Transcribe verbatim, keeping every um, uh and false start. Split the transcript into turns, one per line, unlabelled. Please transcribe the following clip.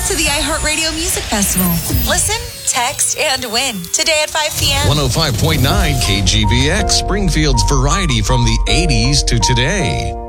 to the iHeartRadio Music Festival. Listen, text, and win today at five p.m.
one oh five point nine K G B X, Springfield's variety from the eighties to today.